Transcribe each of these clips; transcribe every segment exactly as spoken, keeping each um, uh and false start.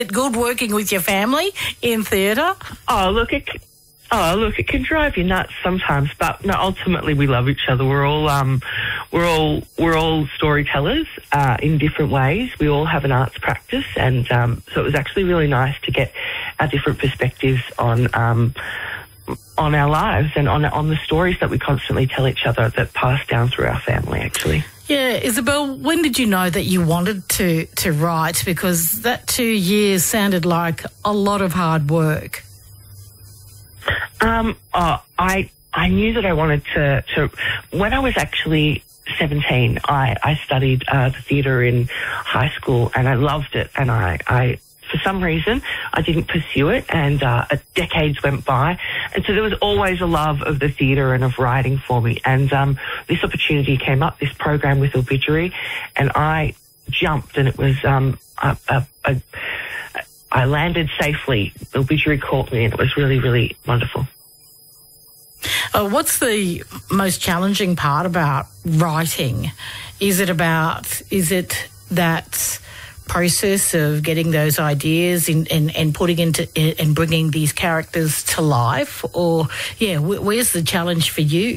it good working with your family in theatre? Oh, look, it, oh, look, it can drive you nuts sometimes, but no, ultimately we love each other. We're all, um, we're all, we're all storytellers uh, in different ways. We all have an arts practice, and um, so it was actually really nice to get our different perspectives on. Um, on our lives and on on the stories that we constantly tell each other that pass down through our family, actually. Yeah, Isabel, when did you know that you wanted to, to write? Because that two years sounded like a lot of hard work. Um, oh, I I knew that I wanted to, to when I was actually seventeen, I, I studied uh, the theatre in high school, and I loved it, and I... I for some reason, I didn't pursue it, and uh, decades went by. And so there was always a love of the theatre and of writing for me. And um, this opportunity came up, this program with Obituary, and I jumped, and it was, um, a, a, a, I landed safely. Obituary caught me, and it was really, really wonderful. Uh, what's the most challenging part about writing? Is it about, is it that process of getting those ideas in, and, and putting into and bringing these characters to life, or yeah, where's the challenge for you?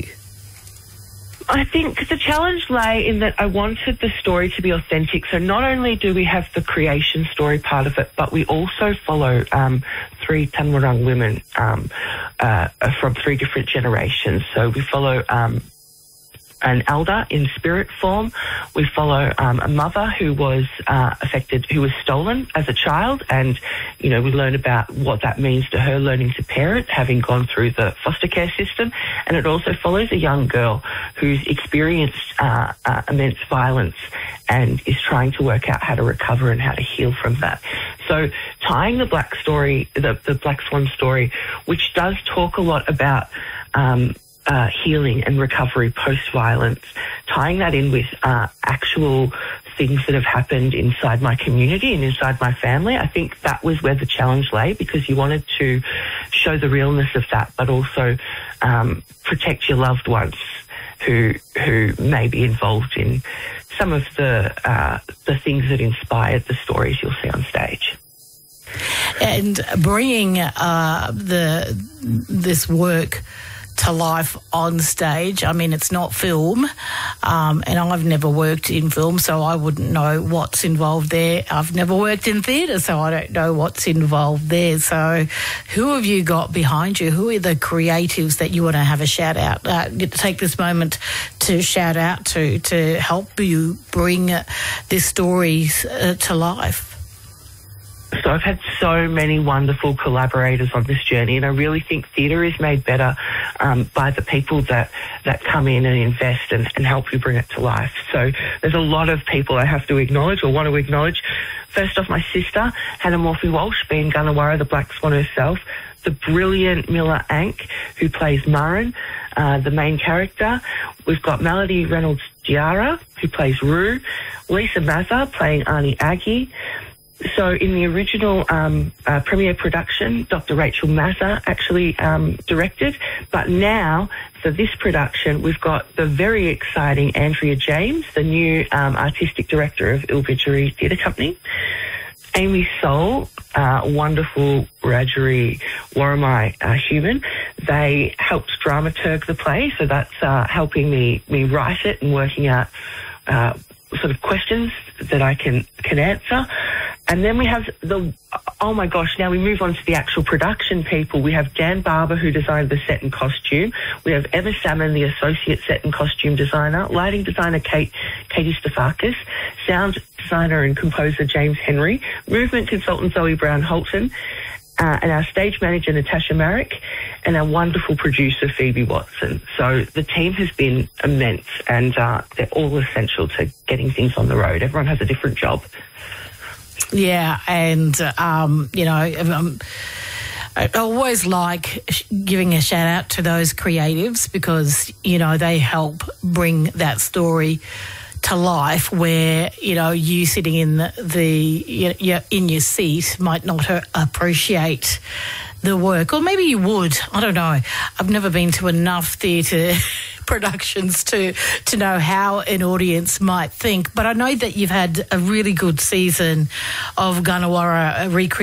I think the challenge lay in that I wanted the story to be authentic. So not only do we have the creation story part of it, but we also follow um, three Tanwurrung women um, uh, from three different generations. So we follow um, an elder in spirit form. We follow um, a mother who was uh, affected, who was stolen as a child, and, you know, we learn about what that means to her learning to parent, having gone through the foster care system. And it also follows a young girl who's experienced uh, uh, immense violence and is trying to work out how to recover and how to heal from that. So tying the Black story, the, the Black Swan story, which does talk a lot about um, Uh, healing and recovery post-violence, tying that in with uh, actual things that have happened inside my community and inside my family. I think that was where the challenge lay, because you wanted to show the realness of that, but also um, protect your loved ones who who may be involved in some of the uh, the things that inspired the stories you'll see on stage. And bringing uh, the this work to life on stage. I mean, it's not film, um, and I've never worked in film, so I wouldn't know what's involved there. I've never worked in theatre, so I don't know what's involved there. So who have you got behind you? Who are the creatives that you want to have a shout out, uh, take this moment to shout out to, to help you bring this story uh, to life? So I've had so many wonderful collaborators on this journey, and I really think theatre is made better um, by the people that, that come in and invest and, and help you bring it to life. So there's a lot of people I have to acknowledge or want to acknowledge. First off, my sister, Hannah Morphy Walsh, being Gunnawara, the Black Swan herself, the brilliant Mila Ank, who plays Murrin, uh, the main character. We've got Melody Reynolds-Diarra, who plays Rue, Lisa Mazza playing Arnie Aggie. So in the original um, uh, premiere production, Doctor Rachel Mazza actually um, directed, but now for this production, we've got the very exciting Andrea James, the new um, artistic director of Obituary Theatre Company. Amy Soul, uh, wonderful Wiradjuri Worimi uh, human. They helped dramaturg the play, so that's uh, helping me, me write it and working out uh, sort of questions that I can, can answer. And then we have the, oh my gosh, now we move on to the actual production people. We have Dan Barber, who designed the set and costume. We have Emma Salmon, the associate set and costume designer. Lighting designer Kate, Katie Stefakis. Sound designer and composer James Henry. Movement consultant Zoe Brown-Holton. Uh, and our stage manager, Natasha Marek, and our wonderful producer, Phoebe Watson. So the team has been immense, and uh, they're all essential to getting things on the road. Everyone has a different job. Yeah, and, um, you know, um, I always like giving a shout out to those creatives, because, you know, they help bring that story to life, where, you know, you sitting in the, the you, in your seat might not appreciate the work, or maybe you would. I don't know. I've never been to enough theatre productions to to know how an audience might think. But I know that you've had a really good season of Gunawarra recreation.